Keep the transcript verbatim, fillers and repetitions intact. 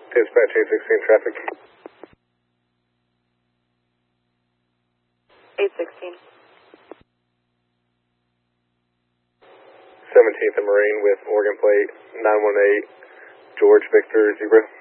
Dispatch eight sixteen traffic. eight sixteen. seventeenth and Marine with Oregon plate nine one eight, George Victor Zebra.